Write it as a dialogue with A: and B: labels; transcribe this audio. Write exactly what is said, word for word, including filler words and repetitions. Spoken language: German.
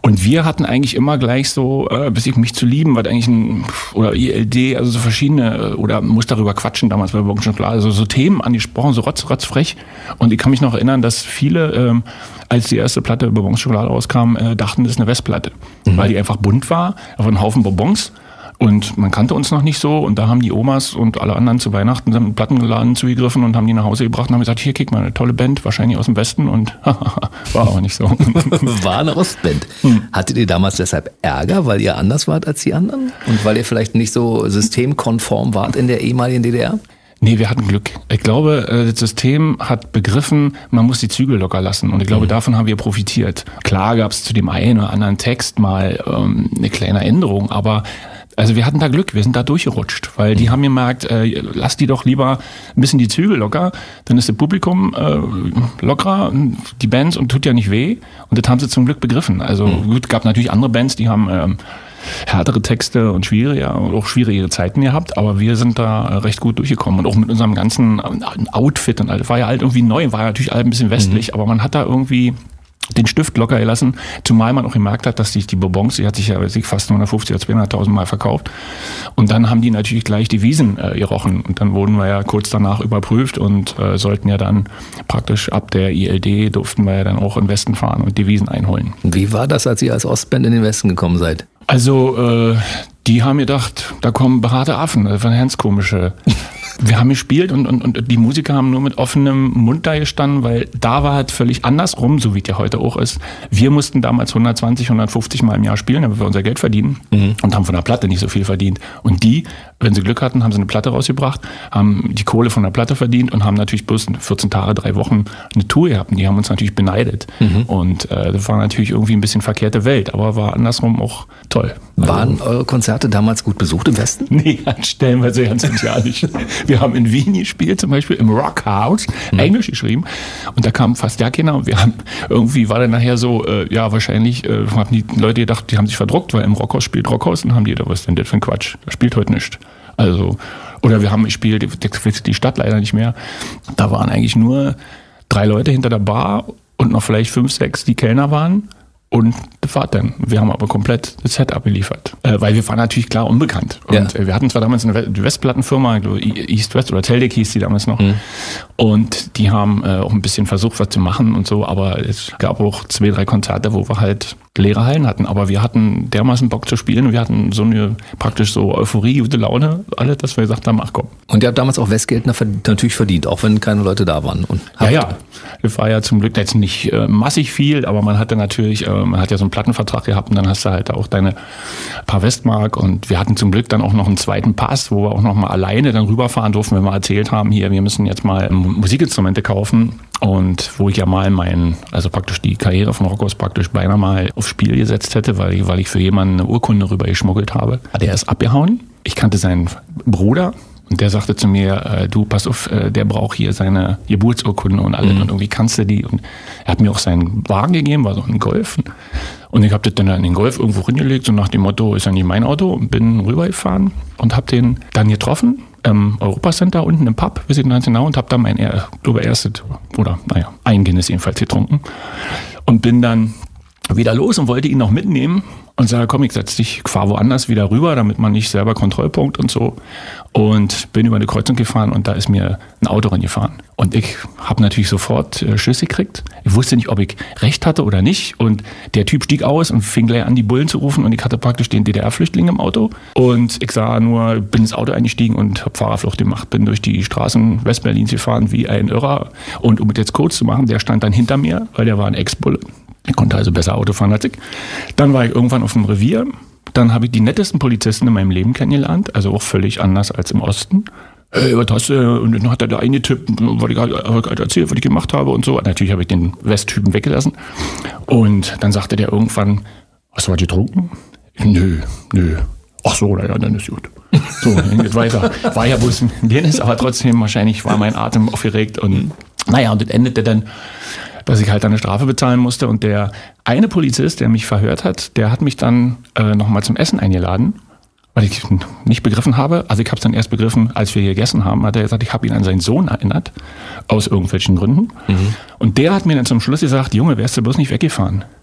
A: Und wir hatten eigentlich immer gleich so, äh, bis ich mich zu lieben, was eigentlich ein, oder I L D, also so verschiedene, oder muss darüber quatschen, damals bei Bonbons Schokolade, also so Themen angesprochen, so rotz, rotzfrech. Und ich kann mich noch erinnern, dass viele, ähm, als die erste Platte Bonbons Schokolade rauskam, äh, dachten, das ist eine Westplatte. Mhm. Weil die einfach bunt war, auf einen Haufen Bonbons. Und man kannte uns noch nicht so und da haben die Omas und alle anderen zu Weihnachten einen Plattenladen zugegriffen und haben die nach Hause gebracht und haben gesagt, hier, kick mal, eine tolle Band, wahrscheinlich aus dem Westen und war aber nicht so.
B: War eine Ostband. Hm. Hattet ihr damals deshalb Ärger, weil ihr anders wart als die anderen? Und weil ihr vielleicht nicht so systemkonform wart in der ehemaligen D D R?
A: Nee, wir hatten Glück. Ich glaube, das System hat begriffen, man muss die Zügel locker lassen. Und ich glaube, mhm. davon haben wir profitiert. Klar gab es zu dem einen oder anderen Text mal ähm, eine kleine Änderung, aber also wir hatten da Glück, wir sind da durchgerutscht, weil die haben gemerkt, äh, lass die doch lieber ein bisschen die Zügel locker, dann ist das Publikum äh, lockerer, die Bands und tut ja nicht weh. Und das haben sie zum Glück begriffen. Also mhm. gut, gab natürlich andere Bands, die haben ähm, härtere Texte und schwierige, auch schwierige Zeiten gehabt, aber wir sind da recht gut durchgekommen und auch mit unserem ganzen Outfit und alles. War ja halt irgendwie neu, war ja natürlich alles ein bisschen westlich, mhm. aber man hat da irgendwie den Stift locker gelassen, zumal man auch gemerkt hat, dass die, die Bonbons, die hat sich ja weiß ich, fast hundertfünfzig oder zweihunderttausend Mal verkauft und dann haben die natürlich gleich die Wiesen äh, gerochen und dann wurden wir ja kurz danach überprüft und äh, sollten ja dann praktisch ab der I L D durften wir ja dann auch in den Westen fahren und die Wiesen einholen.
B: Wie war das, als ihr als Ostband in den Westen gekommen seid?
A: Also, äh, die haben gedacht, da kommen behaarte Affen, das war eine ganz komische. Wir haben gespielt und, und, und die Musiker haben nur mit offenem Mund da gestanden, weil da war halt völlig andersrum, so wie es ja heute auch ist. Wir mussten damals hundertzwanzig, hundertfünfzig Mal im Jahr spielen, damit wir unser Geld verdienen mhm. und haben von der Platte nicht so viel verdient. Und die, wenn sie Glück hatten, haben sie eine Platte rausgebracht, haben die Kohle von der Platte verdient und haben natürlich bloß vierzehn Tage, drei Wochen eine Tour gehabt. Und die haben uns natürlich beneidet. Mhm. Und äh, das war natürlich irgendwie ein bisschen verkehrte Welt, aber war andersrum auch toll.
B: Waren also, eure Konzerte damals gut besucht im Westen?
A: Nee, stellenweise ganz und gar nicht. Wir haben in Wien gespielt, zum Beispiel im Rockhaus, mhm. Englisch geschrieben. Und da kam fast ja keiner. Und wir haben, irgendwie war dann nachher so, äh, ja, wahrscheinlich äh, haben die Leute gedacht, die haben sich verdruckt, weil im Rockhaus spielt Rockhaus und haben die gedacht, was ist denn das für ein Quatsch? Da spielt heute nichts. Also, oder wir haben gespielt, die Stadt leider nicht mehr. Da waren eigentlich nur drei Leute hinter der Bar und noch vielleicht fünf, sechs, die Kellner waren. Und das war dann. Wir haben aber komplett das Set abgeliefert. Äh, weil wir waren natürlich klar unbekannt. Und ja. wir hatten zwar damals eine Westplattenfirma, East West oder Teldec hieß die damals noch. Mhm. Und die haben äh, auch ein bisschen versucht, was zu machen und so. Aber es gab auch zwei, drei Konzerte, wo wir halt leere Hallen hatten. Aber wir hatten dermaßen Bock zu spielen und wir hatten so eine praktisch so Euphorie, gute Laune, alle, dass wir gesagt haben, ach komm.
B: Und ihr habt damals auch Westgeld natürlich verdient, auch wenn keine Leute da waren. Und
A: ja, ja. Das war ja zum Glück jetzt nicht äh, massig viel, aber man hatte natürlich, äh, man hat ja so einen Plattenvertrag gehabt und dann hast du halt auch deine paar Westmark und wir hatten zum Glück dann auch noch einen zweiten Pass, wo wir auch noch mal alleine dann rüberfahren durften, wenn wir erzählt haben, hier, wir müssen jetzt mal Musikinstrumente kaufen und wo ich ja mal meinen, also praktisch die Karriere von Rockhaus praktisch beinahe mal aufs Spiel gesetzt hätte, weil ich, weil ich für jemanden eine Urkunde rüber geschmuggelt habe. Hat er erst abgehauen. Ich kannte seinen Bruder. Und der sagte zu mir, äh, du, pass auf, äh, der braucht hier seine Geburtsurkunde und alles. Mhm. Und irgendwie kannst du die. Und er hat mir auch seinen Wagen gegeben, war so ein Golf. Und ich habe das dann in den Golf irgendwo hingelegt, so nach dem Motto, ist ja nicht mein Auto. Und bin rübergefahren und habe den dann getroffen im Europacenter unten im Pub, weiß ich nicht genau, und habe dann mein, ich glaube, erstes, oder naja, ein Guinness jedenfalls getrunken. Und bin dann wieder los und wollte ihn noch mitnehmen. Und sage, komm, ich setz dich, fahr woanders wieder rüber, damit man nicht selber Kontrollpunkt und so. Und bin über eine Kreuzung gefahren und da ist mir ein Auto rangefahren. Und ich habe natürlich sofort äh, Schiss gekriegt. Ich wusste nicht, ob ich recht hatte oder nicht. Und der Typ stieg aus und fing gleich an, die Bullen zu rufen. Und ich hatte praktisch den D D R-Flüchtling im Auto. Und ich sah nur, bin ins Auto eingestiegen und habe Fahrerflucht gemacht. Bin durch die Straßen Westberlins gefahren wie ein Irrer. Und um es jetzt kurz zu machen, der stand dann hinter mir, weil der war ein Ex-Bulle. Ich konnte also besser Auto fahren als ich. Dann war ich irgendwann auf dem Revier. Dann habe ich die nettesten Polizisten in meinem Leben kennengelernt. Also auch völlig anders als im Osten. Hey, was hast du? Und dann hat er da eingetippt, was ich gerade erzählt, was ich gemacht habe und so. Natürlich habe ich den Westtypen weggelassen. Und dann sagte der irgendwann, hast du was getrunken? Nö, nö. Ach so, naja, dann ist gut. So, jetzt weiter. War ja bloß ein Guinness, aber trotzdem wahrscheinlich war mein Atem aufgeregt. Und naja, und das endete dann, dass ich halt eine Strafe bezahlen musste. Und der eine Polizist, der mich verhört hat, der hat mich dann äh, nochmal zum Essen eingeladen, weil ich nicht begriffen habe. Also ich habe es dann erst begriffen, als wir gegessen haben, hat er gesagt, ich habe ihn an seinen Sohn erinnert, aus irgendwelchen Gründen. Mhm. Und der hat mir dann zum Schluss gesagt, Junge, wärst du bloß nicht weggefahren.